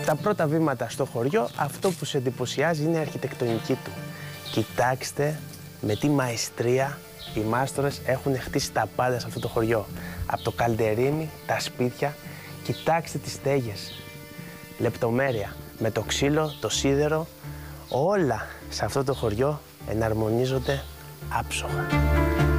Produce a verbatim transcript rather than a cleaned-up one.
Τα πρώτα βήματα στο χωριό, αυτό που σε εντυπωσιάζει είναι η αρχιτεκτονική του. Κοιτάξτε με τι μαεστρία οι μάστορες έχουν χτίσει τα πάντα σε αυτό το χωριό. Από το καλντερίμι, τα σπίτια, κοιτάξτε τις στέγες. Λεπτομέρεια, με το ξύλο, το σίδερο, όλα σε αυτό το χωριό εναρμονίζονται άψογα.